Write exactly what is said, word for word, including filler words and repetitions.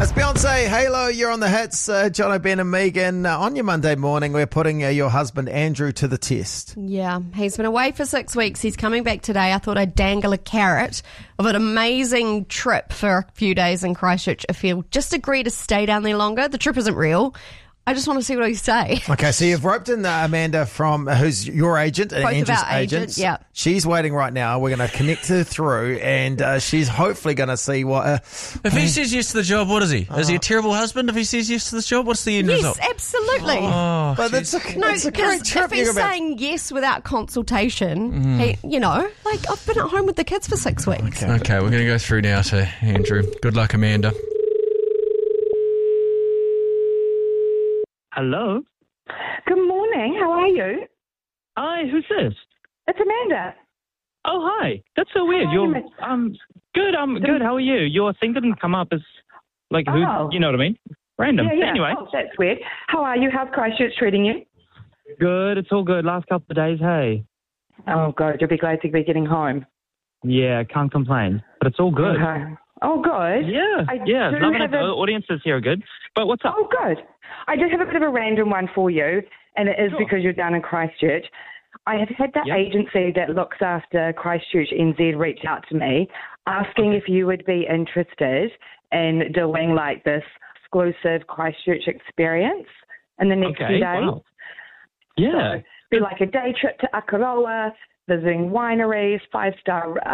It's Beyonce, Halo, you're on the hits. Uh, John O'Ben and Megan, uh, on your Monday morning, we're putting uh, your husband Andrew to the test. Yeah, he's been away for six weeks. He's coming back today. I thought I'd dangle a carrot of an amazing trip for a few days in Christchurch if he'll just agree to stay down there longer. The trip isn't real. I just want to see what he say. Okay, so you've roped in uh, Amanda, from uh, who's your agent and Both Andrew's of our agents, yeah. She's waiting right now. We're going to connect her through, and uh, she's hopefully going to see what. Uh, If he says yes to the job, what is he? Is he a terrible husband? If he says yes to this job, what's the end Yes, result? absolutely. Oh, but it's a, No, it's a great because trip. if he's You're about- saying yes without consultation, Mm. he, you know, like I've been at home with the kids for six weeks. okay, we're going to go through now to Andrew. Good luck, Amanda. Hello? Good morning. How are you? Hi, who's this? It's Amanda. Oh, hi. That's so weird. are You're, you, miss? um, good, I'm good. How are you? Your thing didn't come up as, like, who, Oh. you know what I mean? Random. Yeah, yeah. Anyway, Oh, that's weird. How are you? How's Christchurch treating you? good. It's all good. Last couple of days, hey. Oh, God. You'll be glad to be getting home. Yeah, can't complain. But it's all good. Okay. Oh, good. Yeah, I yeah. do Loving it. have The a- audiences here are good. But what's up? Oh, good. I just have a bit of a random one for you, and it is Sure. because you're down in Christchurch. I have had that Yep. agency that looks after Christchurch N Z reach out to me, asking if you would be interested in doing like this exclusive Christchurch experience in the next Okay, few days. wow. Yeah. So, be like a day trip to Akaroa, visiting wineries, five-star